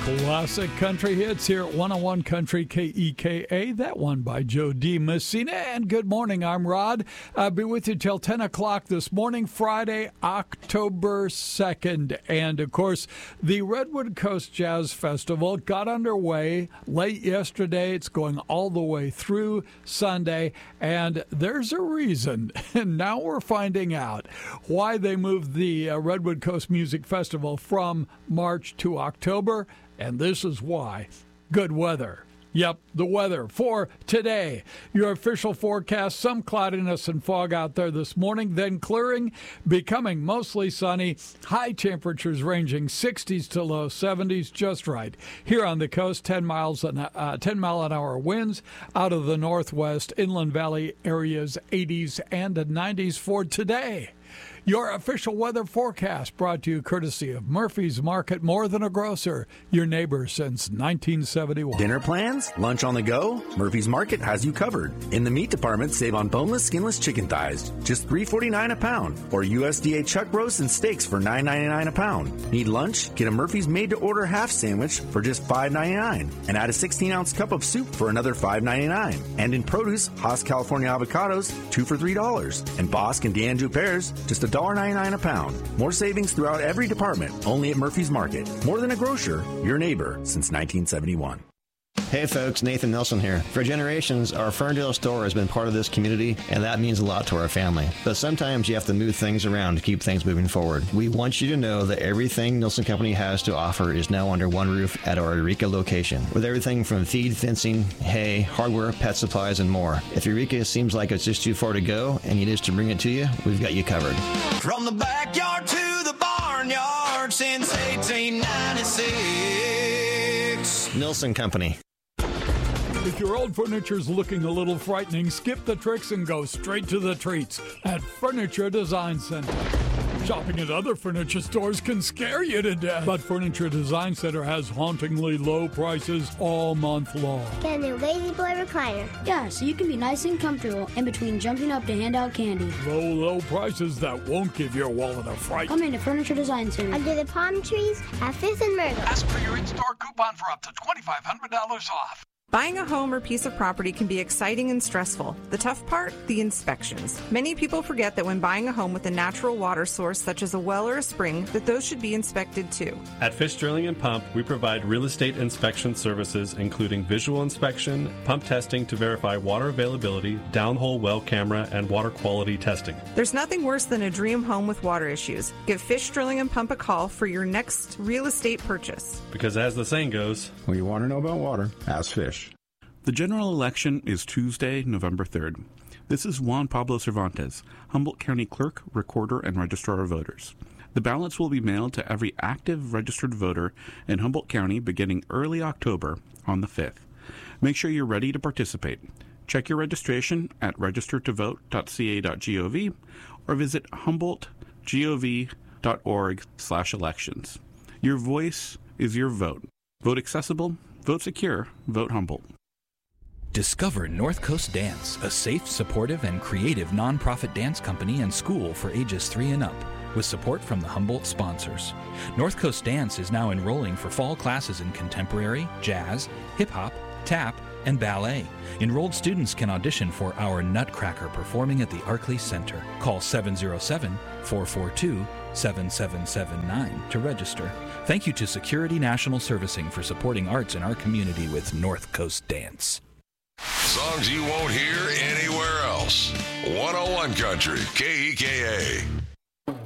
Classic country hits here at 101 Country KEKA. That one by Joe D. Messina. And good morning, I'm Rod. I'll be with you till 10 o'clock this morning, Friday, October 2nd. And, of course, the Redwood Coast Jazz Festival got underway late yesterday. It's going all the way through Sunday. And there's a reason. And now we're finding out why they moved the Redwood Coast Music Festival from March to October. And this is why. Good weather. Yep, the weather for today. Your official forecast, some cloudiness and fog out there this morning, then clearing, becoming mostly sunny. High temperatures ranging 60s to low 70s, just right. Here on the coast, 10 mile an hour winds out of the northwest, inland valley areas 80s and 90s for today. Your official weather forecast brought to you courtesy of Murphy's Market, more than a grocer, your neighbor since 1971. Dinner plans? Lunch on the go? Murphy's Market has you covered. In the meat department, save on boneless, skinless chicken thighs, just $3.49 a pound, or USDA chuck roasts and steaks for $9.99 a pound. Need lunch? Get a Murphy's made-to-order half sandwich for just $5.99, and add a 16-ounce cup of soup for another $5.99. And in produce, Haas California avocados, 2 for $3, and Bosque and D'Anjou pears, just $1.99 a pound. More savings throughout every department, only at Murphy's Market. More than a grocer, your neighbor since 1971. Hey folks, Nathan Nelson here. For generations, our Ferndale store has been part of this community, and that means a lot to our family. But sometimes you have to move things around to keep things moving forward. We want you to know that everything Nelson Company has to offer is now under one roof at our Eureka location, with everything from feed, fencing, hay, hardware, pet supplies, and more. If Eureka seems like it's just too far to go and you need us to bring it to you, we've got you covered. From the backyard to the barnyard since 1896. Nelson Company. If your old furniture's looking a little frightening, skip the tricks and go straight to the treats at Furniture Design Center. Shopping at other furniture stores can scare you to death, but Furniture Design Center has hauntingly low prices all month long. Get a new Lazy Boy recliner. Yeah, so you can be nice and comfortable in between jumping up to hand out candy. Low prices that won't give your wallet a fright. Come into Furniture Design Center. Under the palm trees at 5th and Myrtle. Ask for your in-store coupon for up to $2,500 off. Buying a home or piece of property can be exciting and stressful. The tough part? The inspections. Many people forget that when buying a home with a natural water source, such as a well or a spring, that those should be inspected too. At Fish Drilling and Pump, we provide real estate inspection services, including visual inspection, pump testing to verify water availability, downhole well camera, and water quality testing. There's nothing worse than a dream home with water issues. Give Fish Drilling and Pump a call for your next real estate purchase. Because as the saying goes, when you want to know about water, ask Fish. The general election is Tuesday, November 3rd. This is Juan Pablo Cervantes, Humboldt County Clerk, Recorder, and Registrar of Voters. The ballots will be mailed to every active registered voter in Humboldt County beginning early October on the 5th. Make sure you're ready to participate. Check your registration at registertovote.ca.gov or visit humboldtgov.org/elections. Your voice is your vote. Vote accessible, vote secure, vote Humboldt. Discover North Coast Dance, a safe, supportive, and creative nonprofit dance company and school for ages 3 and up, with support from the Humboldt sponsors. North Coast Dance is now enrolling for fall classes in contemporary, jazz, hip-hop, tap, and ballet. Enrolled students can audition for our Nutcracker performing at the Arkley Center. Call 707-442-7779 to register. Thank you to Security National Servicing for supporting arts in our community with North Coast Dance. Songs you won't hear anywhere else. 101 Country, KEKA.